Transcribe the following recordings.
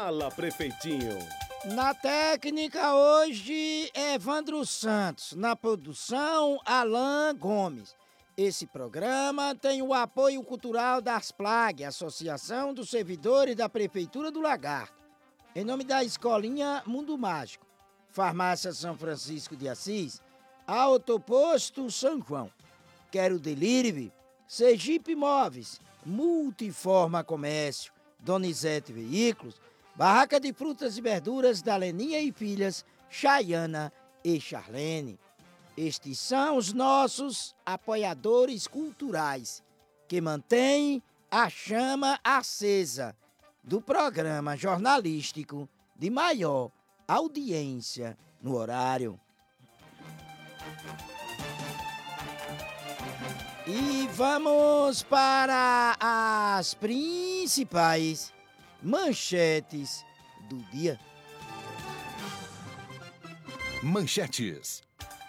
Fala, prefeitinho. Na técnica hoje, Evandro Santos. Na produção, Alan Gomes. Esse programa tem o apoio cultural da ASPLAG, Associação dos Servidores da Prefeitura do Lagarto. Em nome da Escolinha Mundo Mágico, Farmácia São Francisco de Assis, Autoposto São João. Quero Delivery, Sergipe Móveis, Multiforma Comércio, Donizete Veículos, Barraca de Frutas e Verduras da Leninha e Filhas, Chayana e Charlene. Estes são os nossos apoiadores culturais que mantêm a chama acesa do programa jornalístico de maior audiência no horário. E vamos para as principais manchetes do dia. Manchetes.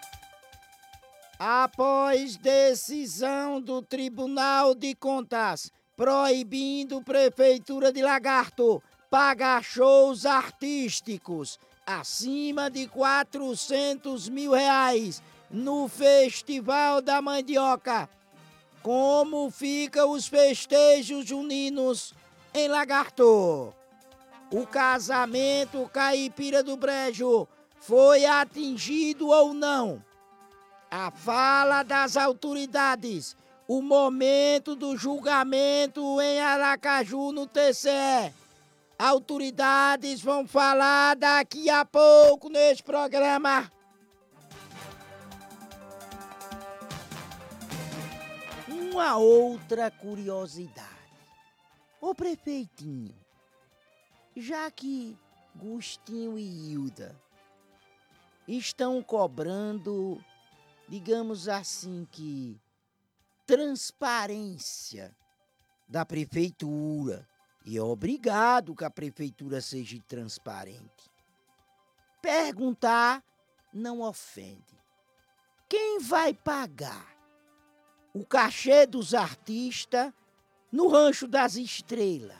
Após decisão do Tribunal de Contas proibindo Prefeitura de Lagarto pagar shows artísticos acima de R$400 mil no Festival da Mandioca, como ficam os festejos juninos em Lagarto? O casamento caipira do Brejo foi atingido ou não? A fala das autoridades, o momento do julgamento em Aracaju no TCE. Autoridades vão falar daqui a pouco neste programa. Uma outra curiosidade. Ô prefeitinho, já que Gustinho e Hilda estão cobrando, digamos assim, que transparência da prefeitura, e é obrigado que a prefeitura seja transparente. Perguntar não ofende. Quem vai pagar o cachê dos artistas no Rancho das Estrelas?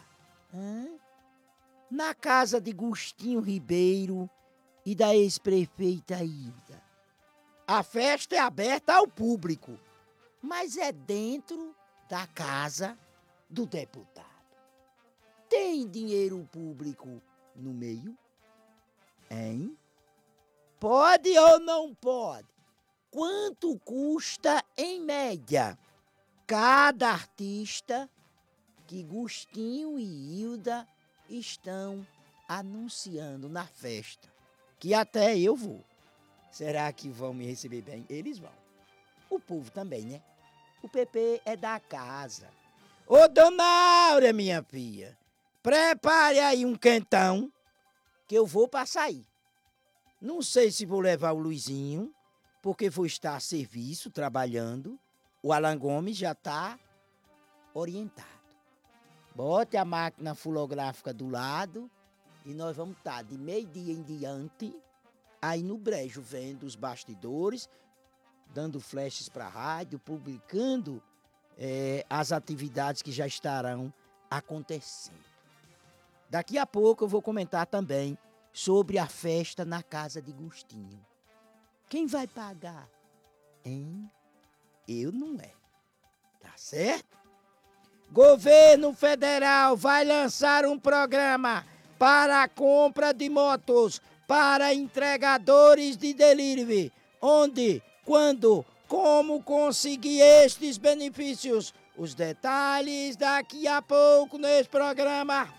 Na casa de Gustinho Ribeiro e da ex-prefeita Hilda. A festa é aberta ao público, mas é dentro da casa do deputado. Tem dinheiro público no meio? Hein? Pode ou não pode? Quanto custa, em média, cada artista que Gustinho e Hilda estão anunciando na festa? Que até eu vou. Será que vão me receber bem? Eles vão. O povo também, né? O PP é da casa. Ô, dona Áurea, minha filha, prepare aí um quentão que eu vou pra sair. Não sei se vou levar o Luizinho, porque vou estar a serviço, trabalhando. O Alan Gomes já está orientado. Bote a máquina fulográfica do lado e nós vamos estar de meio-dia em diante aí no brejo, vendo os bastidores, dando flashes para a rádio, publicando as atividades que já estarão acontecendo. Daqui a pouco eu vou comentar também sobre a festa na casa de Gustinho. Quem vai pagar? Hein? Eu não é. Tá certo? Governo federal vai lançar um programa para a compra de motos para entregadores de delivery. Onde, quando, como conseguir estes benefícios? Os detalhes daqui a pouco nesse programa.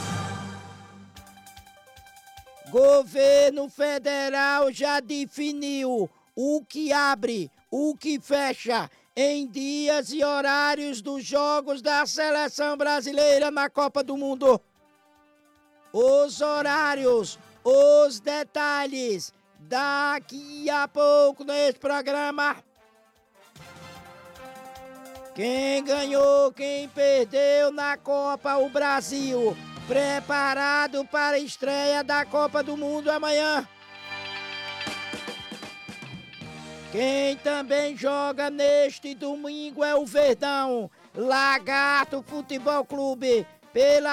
Governo federal já definiu o que abre, o que fecha em dias e horários dos jogos da seleção brasileira na Copa do Mundo. Os horários, os detalhes, daqui a pouco nesse programa. Quem ganhou, quem perdeu na Copa, o Brasil, preparado para a estreia da Copa do Mundo amanhã. Quem também joga neste domingo é o Verdão, Lagarto Futebol Clube, pela